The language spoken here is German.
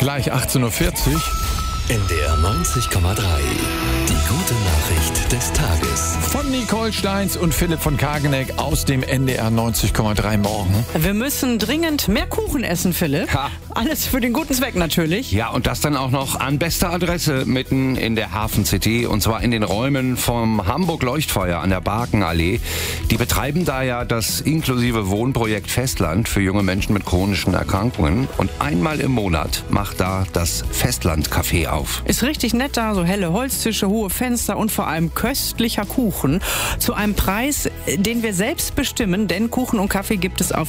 gleich 18.40 Uhr. NDR 90,3. Die gute Nachricht des Tages. Von Nicole Steins und Philipp von Kageneck aus dem NDR 90,3 Morgen. Wir müssen dringend mehr Kuchen essen, Philipp. Ha. Alles für den guten Zweck natürlich. Ja, und das dann auch noch an bester Adresse mitten in der Hafen City, und zwar in den Räumen vom Hamburg Leuchtfeuer an der Barkenallee. Die betreiben da ja das inklusive Wohnprojekt Festland für junge Menschen mit chronischen Erkrankungen, und einmal im Monat macht da das Festland-Café auf. Ist richtig nett da, so helle Holztische, hohe Fenster und vor allem köstlicher Kuchen. Zu einem Preis, den wir selbst bestimmen, denn Kuchen und Kaffee gibt es auf